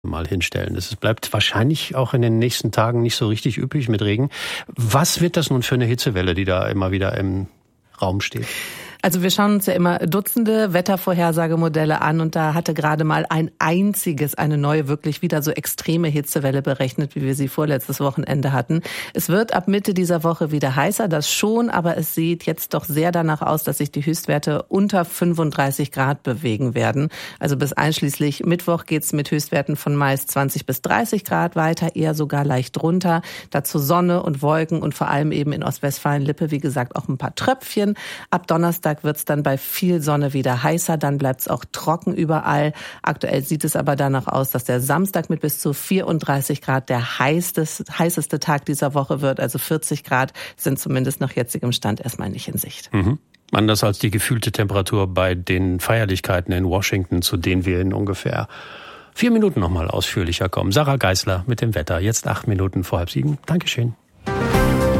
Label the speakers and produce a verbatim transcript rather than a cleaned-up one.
Speaker 1: mal hinstellen. Es bleibt wahrscheinlich auch in den nächsten Tagen nicht so richtig üppig mit Regen. Was wird das nun für eine Hitzewelle, die da immer wieder im Raum steht?
Speaker 2: Also wir schauen uns ja immer Dutzende Wettervorhersagemodelle an und da hatte gerade mal ein einziges eine neue, wirklich wieder so extreme Hitzewelle berechnet, wie wir sie vorletztes Wochenende hatten. Es wird ab Mitte dieser Woche wieder heißer, das schon, aber es sieht jetzt doch sehr danach aus, dass sich die Höchstwerte unter fünfunddreißig Grad bewegen werden. Also bis einschließlich Mittwoch geht's mit Höchstwerten von meist zwanzig bis dreißig Grad weiter, eher sogar leicht drunter. Dazu Sonne und Wolken und vor allem eben in Ostwestfalen-Lippe, wie gesagt, auch ein paar Tröpfchen. Ab Donnerstag wird es dann bei viel Sonne wieder heißer, dann bleibt es auch trocken überall. Aktuell sieht es aber danach aus, dass der Samstag mit bis zu vierunddreißig Grad der heißeste, heißeste Tag dieser Woche wird. Also vierzig Grad sind zumindest nach jetzigem Stand erstmal nicht in Sicht.
Speaker 1: Mhm. Anders als die gefühlte Temperatur bei den Feierlichkeiten in Washington, zu denen wir in ungefähr vier Minuten nochmal ausführlicher kommen. Sarah Geisler mit dem Wetter, jetzt acht Minuten vor halb sieben. Dankeschön.